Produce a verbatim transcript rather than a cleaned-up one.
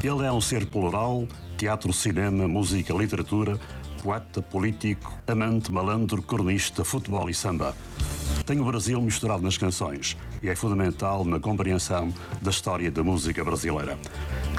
Ele é um ser plural, teatro, cinema, música, literatura, poeta, político, amante, malandro, cronista, futebol e samba. Tem o Brasil misturado nas canções e é fundamental na compreensão da história da música brasileira.